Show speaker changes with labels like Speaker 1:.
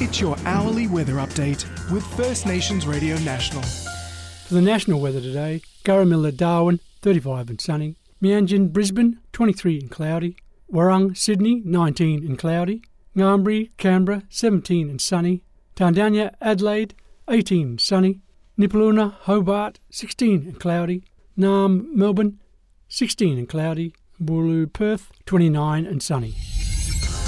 Speaker 1: It's your hourly weather update with First Nations Radio National.
Speaker 2: For the national weather today, Garramilla, Darwin, 35 and sunny. Meanjin, Brisbane, 23 and cloudy. Warrung, Sydney, 19 and cloudy. Ngambri, Canberra, 17 and sunny. Tandanya, Adelaide, 18 and sunny. Nipaluna, Hobart, 16 and cloudy. Naarm, Melbourne, 16 and cloudy. Boorloo, Perth, 29 and sunny.